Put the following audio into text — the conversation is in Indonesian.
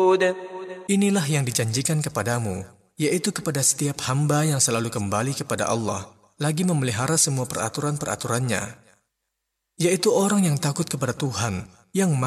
Inilah yang dijanjikan kepadamu, yaitu kepada setiap hamba yang selalu kembali kepada Allah, lagi memelihara semua peraturan-peraturannya, yaitu orang yang takut kepada Tuhan, yang